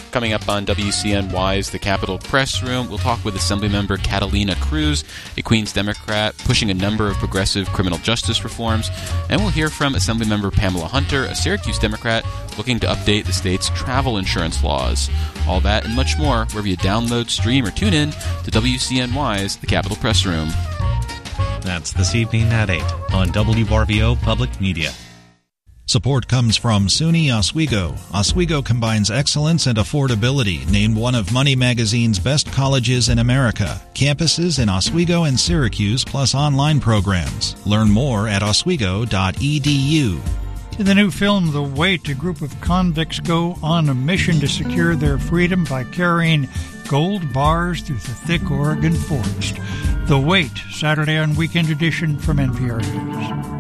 Coming up on WCNY's The Capitol Press Room, we'll talk with Assemblymember Catalina Cruz, a Queens Democrat pushing a number of progressive criminal justice reforms. And we'll hear from Assemblymember Pamela Hunter, a Syracuse Democrat looking to update the state's travel insurance laws. All that and much more wherever you download, stream, or tune in to WCNY's The Capitol Press Room. That's this evening at 8 on WRVO Public Media. Support comes from SUNY Oswego. Oswego combines excellence and affordability, named one of Money Magazine's best colleges in America. Campuses in Oswego and Syracuse, plus online programs. Learn more at oswego.edu. In the new film, The Wait, a group of convicts go on a mission to secure their freedom by carrying gold bars through the thick Oregon forest. The Wait, Saturday on Weekend Edition from NPR News.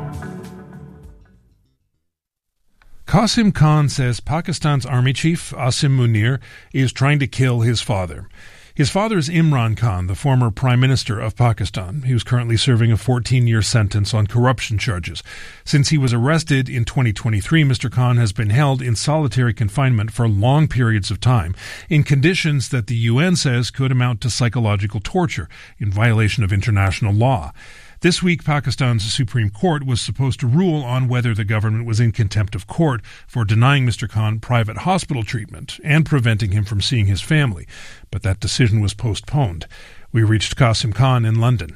Qasim Khan says Pakistan's army chief, Asim Munir, is trying to kill his father. His father is Imran Khan, the former prime minister of Pakistan. He was currently serving a 14-year sentence on corruption charges. Since he was arrested in 2023, Mr. Khan has been held in solitary confinement for long periods of time in conditions that the UN says could amount to psychological torture in violation of international law. This week, Pakistan's Supreme Court was supposed to rule on whether the government was in contempt of court for denying Mr. Khan private hospital treatment and preventing him from seeing his family, but that decision was postponed. We reached Qasim Khan in London.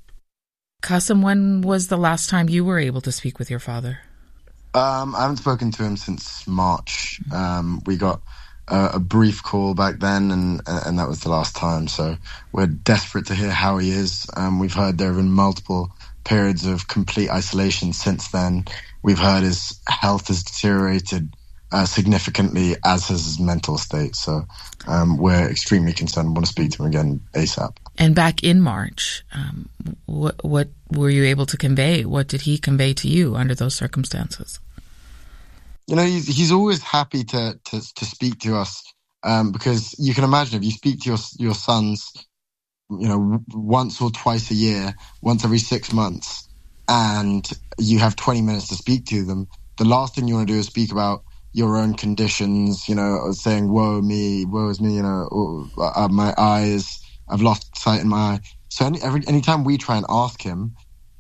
Qasim, when was the last time you were able to speak with your father? I haven't spoken to him since March. We got a brief call back then, and that was the last time. So we're desperate to hear how he is. We've heard there have been multiple periods of complete isolation since then. We've heard his health has deteriorated significantly, as has his mental state. So we're extremely concerned. We want to speak to him again ASAP. And back in March, what were you able to convey? What did he convey to you under those circumstances? You know, he's always happy to speak to us, because you can imagine if you speak to your sons, you know, once or twice a year, once every 6 months, and you have 20 minutes to speak to them, the last thing you want to do is speak about your own conditions, you know, saying, woe is me, you know, my eyes, I've lost sight in my eye. So anytime we try and ask him,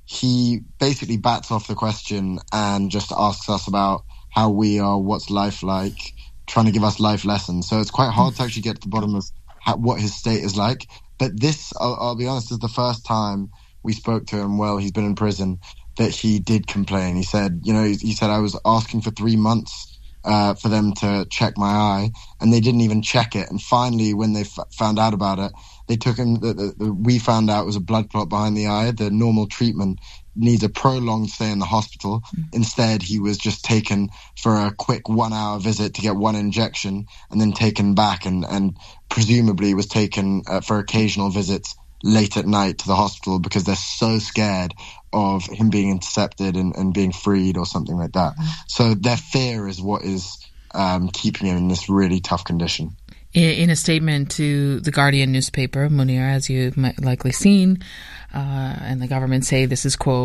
he basically bats off the question and just asks us about how we are, what's life like, trying to give us life lessons. So it's quite hard to actually get to the bottom of what his state is like. But this, I'll be honest, is the first time we spoke to him while he's been in prison that he did complain. He said, you know, he said, I was asking for 3 months for them to check my eye, and they didn't even check it. And finally, when they found out about it, they took him, we found out it was a blood clot behind the eye. The normal treatment needs a prolonged stay in the hospital. Instead, he was just taken for a quick 1-hour visit to get one injection and then taken back, and presumably was taken for occasional visits late at night to the hospital because they're so scared of him being intercepted and being freed or something like that. So their fear is what is keeping him in this really tough condition. In a statement to the Guardian newspaper, Munir, as you've likely seen, and the government say this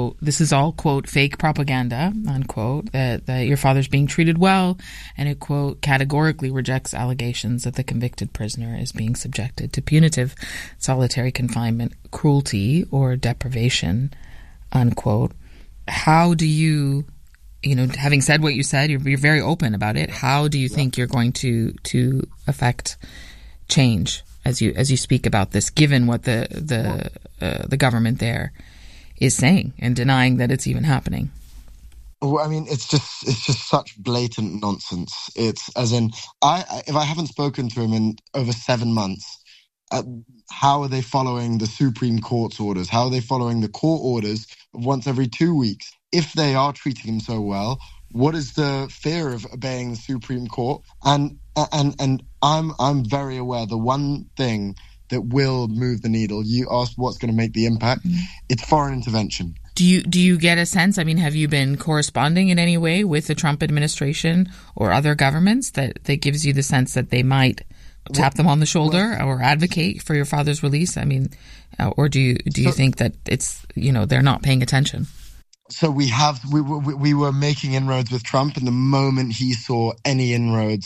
is all, quote, fake propaganda, unquote, that your father's being treated well, and it, quote, categorically rejects allegations that the convicted prisoner is being subjected to punitive solitary confinement, cruelty, or deprivation, unquote. How do you, having said what you said, you're very open about it. How do you think you're going to affect change as you speak about this, given what the government there is saying and denying that it's even happening? Well, I mean, it's just such blatant nonsense. It's as in, if I haven't spoken to him in over 7 months, how are they following the Supreme Court's orders? How are they following the court orders of once every 2 weeks? If they are treating him so well, what is the fear of obeying the Supreme Court? And I'm very aware the one thing that will move the needle, you asked what's going to make the impact, it's foreign intervention. Do you get a sense, I mean, have you been corresponding in any way with the Trump administration or other governments that gives you the sense that they might tap them on the shoulder or advocate for your father's release? I mean, or do you think that it's, they're not paying attention? So we were making inroads with Trump, and the moment he saw any inroads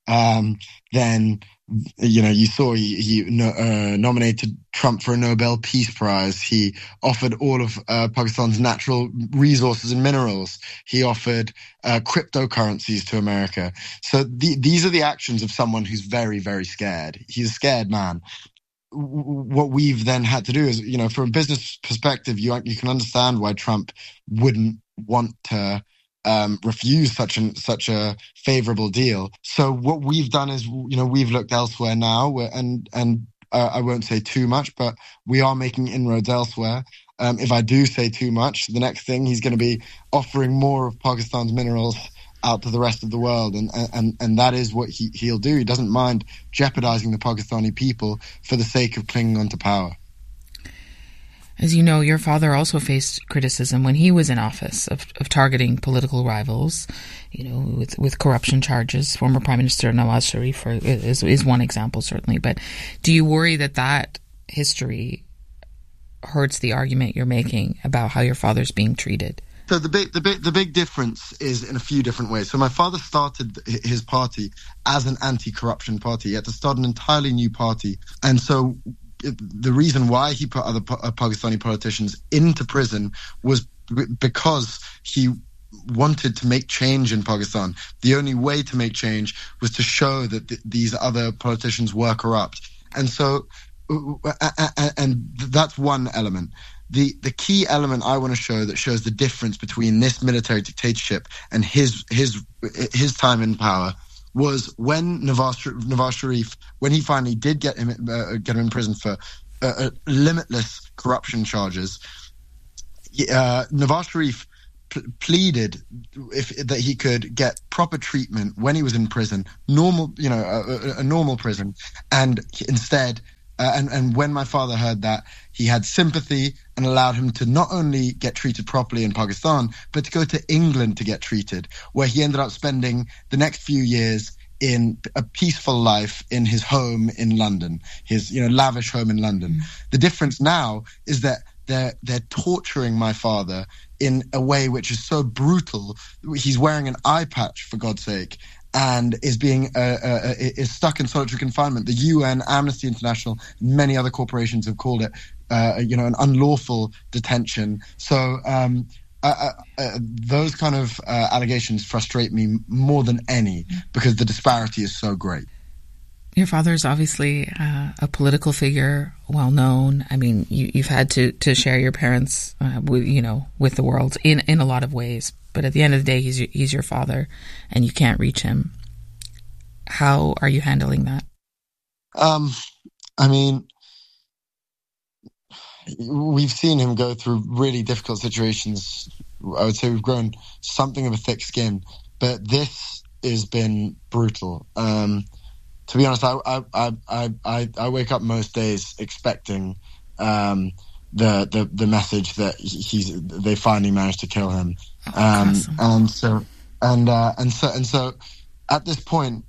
then you saw he nominated Trump for a Nobel Peace Prize. He offered all of Pakistan's natural resources and minerals. He offered cryptocurrencies to America. So these are the actions of someone who's very, very scared. He's a scared man. What we've then had to do is, from a business perspective, you can understand why Trump wouldn't want to refuse such a favorable deal. So what we've done is, we've looked elsewhere now, and I won't say too much, but we are making inroads elsewhere. If I do say too much, the next thing he's going to be offering more of Pakistan's minerals out to the rest of the world, and that is what he'll do. He doesn't mind jeopardizing the Pakistani people for the sake of clinging on to power. As you know, your father also faced criticism when he was in office of targeting political rivals, with corruption charges. Former Prime Minister Nawaz Sharif is one example, certainly. But do you worry that history hurts the argument you're making about how your father's being treated? So the big difference is in a few different ways. So my father started his party as an anti-corruption party. He had to start an entirely new party, and so the reason why he put other Pakistani politicians into prison was because he wanted to make change in Pakistan. The only way to make change was to show that these other politicians were corrupt. And so, and that's one element. The key element I want to show that shows the difference between this military dictatorship and his time in power was when Nawaz Sharif, when he finally did get him in prison for limitless corruption charges, Nawaz Sharif pleaded that he could get proper treatment when he was in prison, a normal prison, and instead. And when my father heard that, he had sympathy and allowed him to not only get treated properly in Pakistan, but to go to England to get treated, where he ended up spending the next few years in a peaceful life in his home in London, his lavish home in London. The difference now is that they're torturing my father in a way which is so brutal. He's wearing an eye patch, for God's sake, and is being is stuck in solitary confinement. The UN, Amnesty International, many other corporations have called it, an unlawful detention. So those kind of allegations frustrate me more than any because the disparity is so great. Your father is obviously a political figure, well known. I mean, you've had to share your parents with the world in a lot of ways. But at the end of the day, he's your father, and you can't reach him. How are you handling that? I mean, we've seen him go through really difficult situations. I would say we've grown something of a thick skin, but this has been brutal. To be honest, I wake up most days expecting the message that they finally managed to kill him. And so at this point,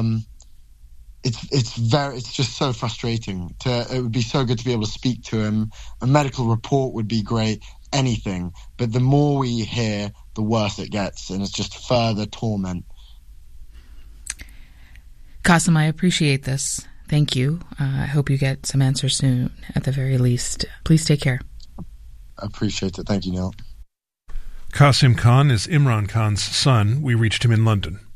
it's just so frustrating. It would be so good to be able to speak to him. A medical report would be great, anything. But the more we hear, the worse it gets, and it's just further torment. Qasim, I appreciate this. Thank you. I hope you get some answers soon, at the very least. Please take care. I appreciate it. Thank you, Neil. Qasim Khan is Imran Khan's son. We reached him in London.